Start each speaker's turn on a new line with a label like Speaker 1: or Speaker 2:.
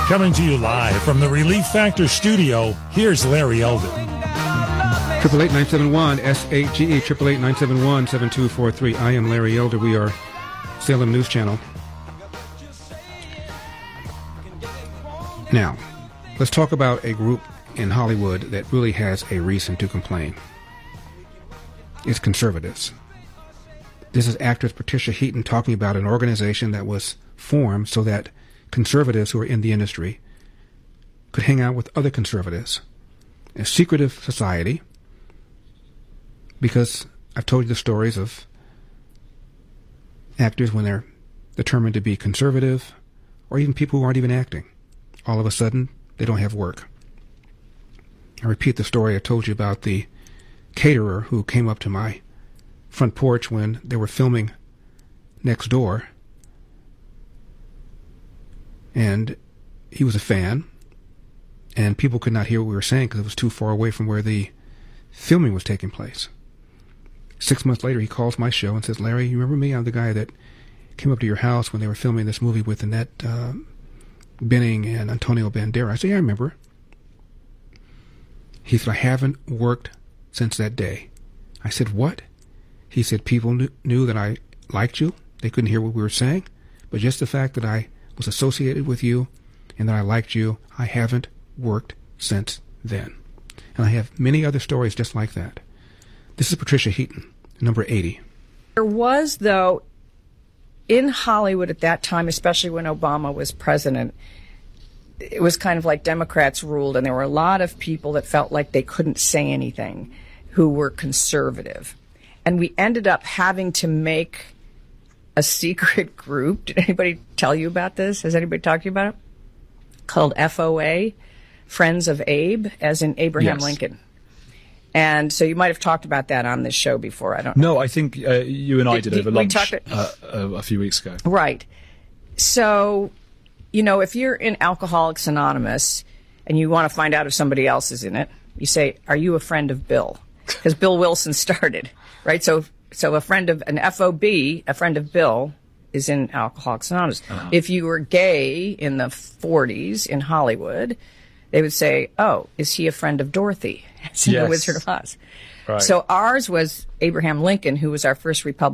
Speaker 1: Coming to you live from the Relief Factor studio, here's Larry Elder.
Speaker 2: 888-971-SAGE, 888-971-7243. I am Larry Elder. We are Salem News Channel. Now, let's talk about a group in Hollywood that really has a reason to complain. It's conservatives. This is actress Patricia Heaton talking about an organization that was formed so that conservatives who are in the industry could hang out with other conservatives. A secretive society, because I've told you the stories of actors when they're determined to be conservative, or even people who aren't even acting. All of a sudden, they don't have work. I repeat the story I told you about the caterer who came up to my front porch when they were filming Next Door. And he was a fan, and people could not hear what we were saying because it was too far away from where the filming was taking place. 6 months later, he calls my show and says, Larry, you remember me? I'm the guy that came up to your house when they were filming this movie with Annette Bening and Antonio Banderas. I said, yeah, I remember. He said, I haven't worked since that day. I said, what? He said, people knew that I liked you. They couldn't hear what we were saying. But just the fact that I was associated with you and that I liked you, I haven't worked since then. And I have many other stories just like that. This is Patricia Heaton, number 80.
Speaker 3: There was, though, in Hollywood at that time, especially when Obama was president, it was kind of like Democrats ruled, and there were a lot of people that felt like they couldn't say anything who were conservative. And we ended up having to make a secret group. Did anybody tell you about this? Has anybody talked to you about it? Called FOA, Friends of Abe, as in Abraham Lincoln. And so you might have talked about that on this show before. I don't know.
Speaker 4: No, I think you and I did over lunch a few weeks ago.
Speaker 3: Right. So, you know, if you're in Alcoholics Anonymous and you want to find out if somebody else is in it, you say, are you a friend of Bill? Because Bill Wilson started, right? So a friend of an FOB, a friend of Bill, is in Alcoholics Anonymous. If you were gay in the 40s in Hollywood, they would say, oh, is he a friend of Dorothy? It's in The Wizard of Oz. Right. So ours was Abraham Lincoln, who was our first Republican